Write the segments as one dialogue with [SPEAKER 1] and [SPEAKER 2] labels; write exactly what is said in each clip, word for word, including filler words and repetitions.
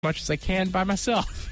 [SPEAKER 1] much as I can by myself.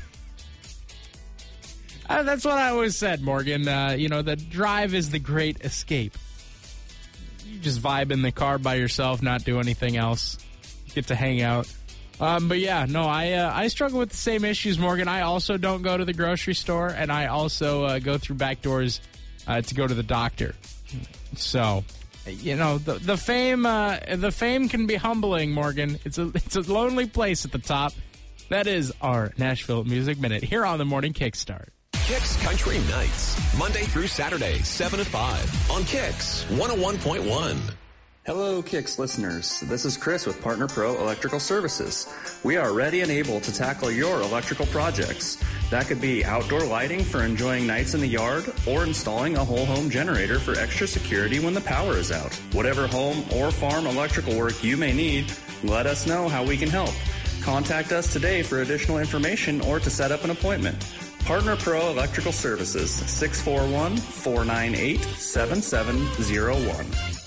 [SPEAKER 1] uh, that's what I always said, Morgan. Uh, you know, the drive is the great escape. You just vibe in the car by yourself, not do anything else. Get to hang out. Um, but yeah, no, I uh, I struggle with the same issues, Morgan. I also don't go to the grocery store, and I also uh, go through back doors uh, to go to the doctor. So, you know, the the fame uh, the fame can be humbling, Morgan. It's a it's a lonely place at the top. That is our Nashville Music Minute here on the Morning Kickstart.
[SPEAKER 2] Kicks Country Nights, Monday through Saturday, seven to five on Kicks one oh one point one.
[SPEAKER 3] Hello, Kicks listeners. This is Chris with Partner Pro Electrical Services. We are ready and able to tackle your electrical projects. That could be outdoor lighting for enjoying nights in the yard or installing a whole home generator for extra security when the power is out. Whatever home or farm electrical work you may need, let us know how we can help. Contact us today for additional information or to set up an appointment. Partner Pro Electrical Services, six four one, four nine eight, seven seven zero one.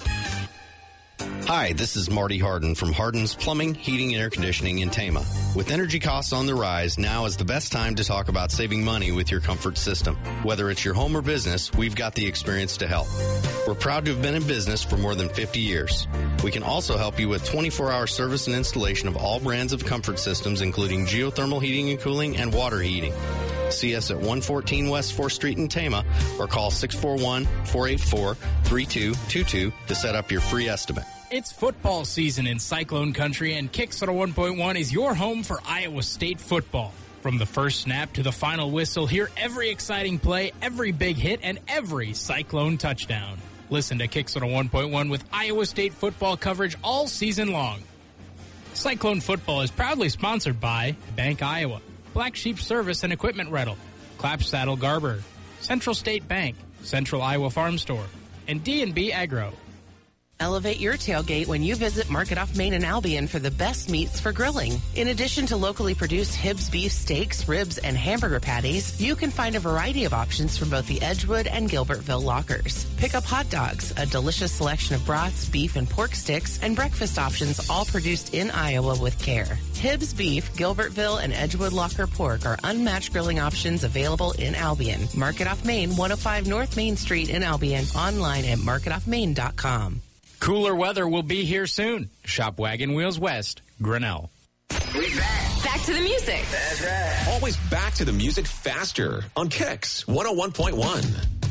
[SPEAKER 4] Hi, this is Marty Harden from Harden's Plumbing, Heating, and Air Conditioning in Tama. With energy costs on the rise, now is the best time to talk about saving money with your comfort system. Whether it's your home or business, we've got the experience to help. We're proud to have been in business for more than fifty years. We can also help you with twenty-four hour service and installation of all brands of comfort systems, including geothermal heating and cooling and water heating. See us at one fourteen West fourth Street in Tama or call six four one, four eight four, three two two two to set up your free estimate.
[SPEAKER 1] It's football season in Cyclone Country, and Kicks one oh one point one is your home for Iowa State football. From the first snap to the final whistle, hear every exciting play, every big hit, and every Cyclone touchdown. Listen to Kicks one oh one point one with Iowa State football coverage all season long. Cyclone football is proudly sponsored by Bank Iowa, Black Sheep Service and Equipment Rental, Clap Saddle Garber, Central State Bank, Central Iowa Farm Store, and D and B Agro.
[SPEAKER 5] Elevate your tailgate when you visit Market Off Main in Albion for the best meats for grilling. In addition to locally produced Hibbs beef steaks, ribs, and hamburger patties, you can find a variety of options from both the Edgewood and Gilbertville lockers. Pick up hot dogs, a delicious selection of brats, beef, and pork sticks, and breakfast options all produced in Iowa with care. Hibbs beef, Gilbertville, and Edgewood locker pork are unmatched grilling options available in Albion. Market Off Main, one oh five North Main Street in Albion. Online at market off main dot com.
[SPEAKER 1] Cooler weather will be here soon. Shop Wagon Wheels West, Grinnell.
[SPEAKER 6] We back. Back to the music.
[SPEAKER 2] That's right. Always back to the music faster on Kicks one oh one point one.